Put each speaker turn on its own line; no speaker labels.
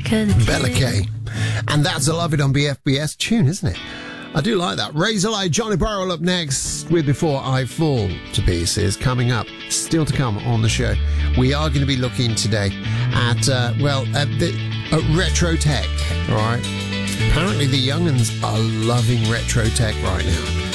Bella K. And that's a Love It on BFBS tune, isn't it? I do like that. Razorlight, Johnny Burrell up next with Before I Fall to Pieces. Coming up, still to come on the show. We are going to be looking today at retro tech, all right? Apparently the young'uns are loving retro tech right now.